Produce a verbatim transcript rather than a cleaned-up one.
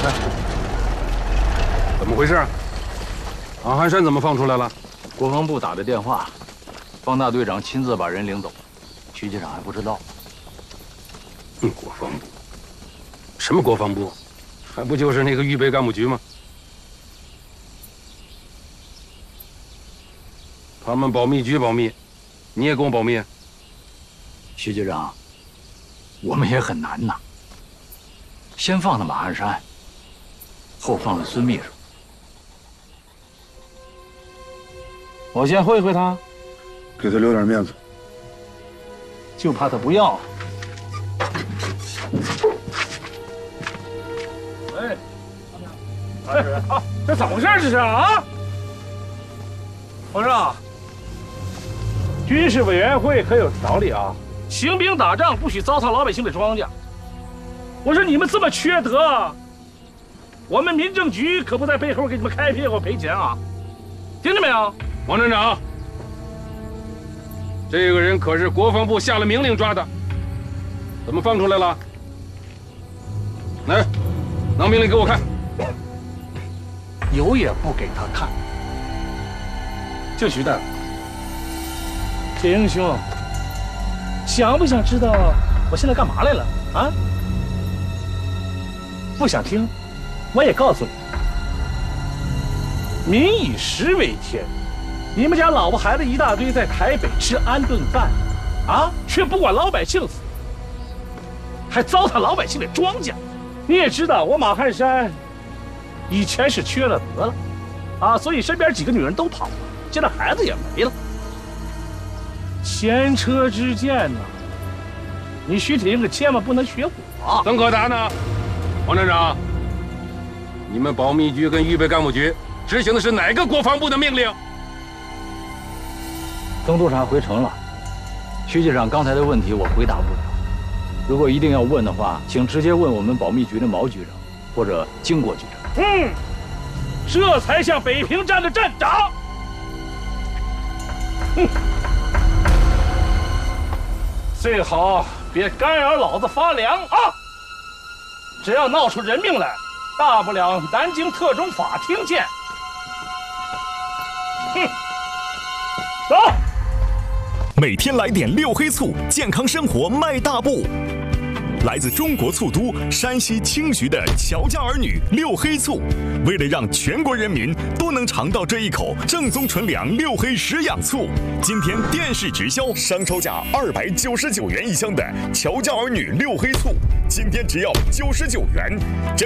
怎么回事？王汉山怎么放出来了？ 国防部打的电话，方大队长亲自把人领走，徐局长还不知道。 嗯，国防部？什么国防部？还不就是那个预备干部局吗？他们保密局保密，你也跟我保密？ 徐局长，我们也很难呐。先放了马汉山，后放了孙秘书。我先会会他， 给他留点面子， 就怕他不要。 哎，哎，啊，这怎么回事？这是啊？皇上，军事委员会可有条例啊？行兵打仗不许糟蹋老百姓的庄稼。我说你们这么缺德，我们民政局可不在背后给你们开屁股赔钱啊！听见没有？ 王站长，这个人可是国防部下了命令抓的，怎么放出来了？来，拿命令给我看。 有也不给他看。就徐大，铁英兄，想不想知道我现在干嘛来了啊？不想听，我也告诉你，民以食为天。你们家老婆孩子一大堆在台北吃安顿饭，啊，却不管老百姓死，还糟蹋老百姓的庄稼。你也知道，我马汉山以前是缺了德了，啊，所以身边几个女人都跑了，现在孩子也没了。前车之鉴呐，你徐铁英可千万不能学我。 曾可达呢？王站长，你们保密局跟预备干部局执行的是哪个国防部的命令？ 曾督察回城了，徐局长刚才的问题我回答不了。如果一定要问的话，请直接问我们保密局的毛局长或者经国局长。 嗯，这才像北平站的站长。哼，最好别干扰老子发粮啊！只要闹出人命来，大不了南京特种法庭见。哼，走。 每天来点六黑醋，健康生活迈大步。来自中国醋都山西青徐的乔家儿女六黑醋，为了让全国人民都能尝到这一口正宗纯粮六黑食养醋，今天电视直销，商超价二百九十九元一箱的乔家儿女六黑醋，今天只要九十九元。